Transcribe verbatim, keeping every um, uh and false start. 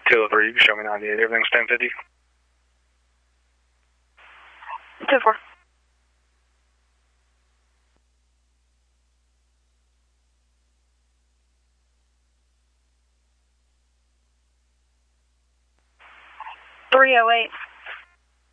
two oh three, you can show me ninety-eight. Everything's ten fifty. two four. three oh eight.